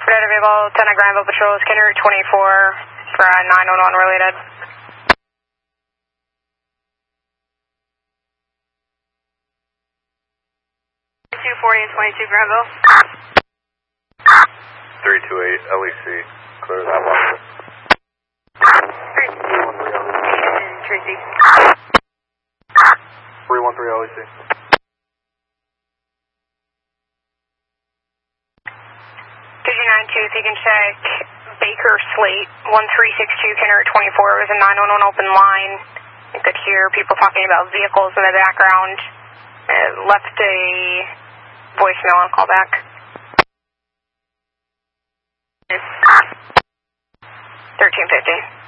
Frederick Vehicle, Lieutenant Granville Patrol, Skinner 24 for 911 related. 240 and 22 Granville. 328 LEC, clear that one. Tracy. 313 LEC. If you can check Baker Slate 1362 Kenner 24. It was a 911 open line. You could hear people talking about vehicles in the background. Left a voicemail on callback. 1350.